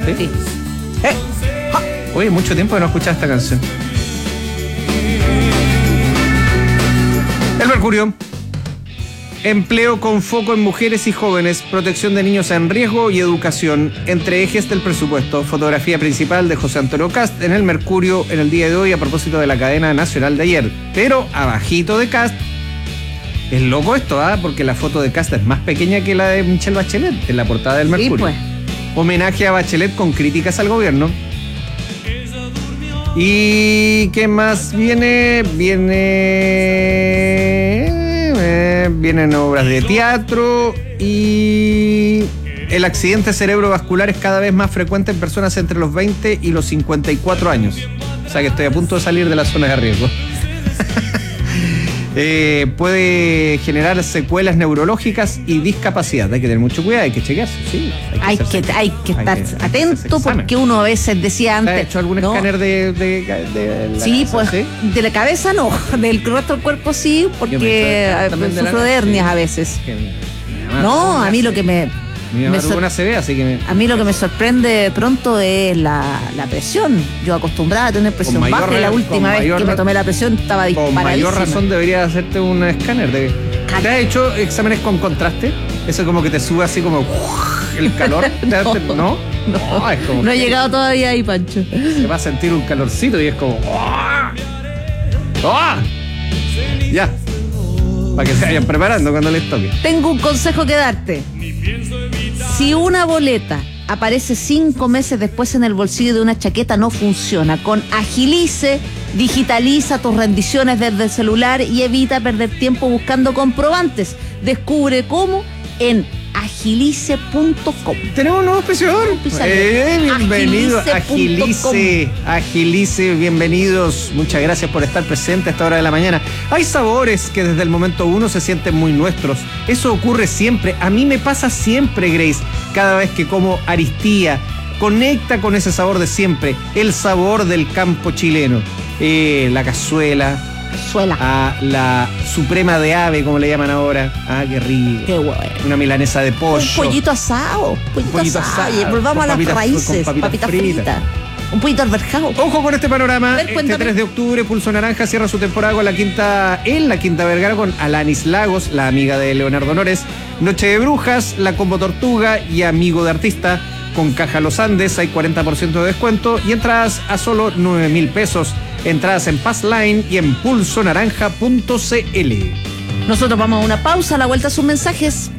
Sí. Oye, mucho tiempo que no escuchaba esta canción. El Mercurio. Empleo con foco en mujeres y jóvenes, protección de niños en riesgo y educación, entre ejes del presupuesto. Fotografía principal de José Antonio Kast en el Mercurio en el día de hoy a propósito de la cadena nacional de ayer. Pero abajito de Kast, es loco esto, porque la foto de Kast es más pequeña que la de Michelle Bachelet en la portada del Mercurio. Pues. Homenaje a Bachelet con críticas al gobierno. ¿Y qué más viene? Vienen obras de teatro y el accidente cerebrovascular es cada vez más frecuente en personas entre los 20 y los 54 años. O sea que estoy a punto de salir de las zonas de riesgo. Puede generar secuelas neurológicas y discapacidad. Hay que tener mucho cuidado, hay que chequearse. Sí, hay que estar atento porque uno a veces decía antes. ¿Has hecho algún escáner de la sí, cabeza, pues ¿sí? De la cabeza no, del resto del cuerpo sí, porque sufro de hernias a veces. No, a mí lo que mi mamá tuvo una CB, así que a mí lo que me sorprende de pronto es la presión. Yo acostumbrada a tener presión baja y la última vez que me tomé la presión estaba disparadísima. Con mayor razón deberías hacerte un escáner. ¿Te has hecho exámenes con contraste? Eso como que te sube así como el calor. ¿No? Es como no he llegado todavía ahí, Pancho. Se va a sentir un calorcito y es como ya, para que se vayan preparando cuando les toque. Tengo un consejo que darte. Si una boleta aparece 5 meses después en el bolsillo de una chaqueta, no funciona. Con Agilice, digitaliza tus rendiciones desde el celular y evita perder tiempo buscando comprobantes. Descubre cómo en agilice.com. Tenemos un nuevo auspiciador. Bienvenido, Agilice, bienvenidos. Muchas gracias por estar presente a esta hora de la mañana. Hay sabores que desde el momento uno se sienten muy nuestros. Eso ocurre siempre. A mí me pasa siempre, Grace. Cada vez que como Aristía, conecta con ese sabor de siempre. El sabor del campo chileno. La cazuela. La suprema de ave, como le llaman ahora. Qué rico. Qué bueno. Una milanesa de pollo. Un pollito asado. Pollito asado. Y volvamos a las raíces. Papitas fritas. Un pollito alberjado. Ojo con este panorama. Este 3 de octubre, Pulso Naranja cierra su temporada con la Quinta Vergara con Alanis Lagos, la amiga de Leonardo Nores. Noche de Brujas, La Combo Tortuga y Amigo de Artista. Con Caja Los Andes hay 40% de descuento y entradas a solo 9.000 pesos. Entradas en Passline y en pulsonaranja.cl. Nosotros vamos a una pausa, a la vuelta a sus mensajes.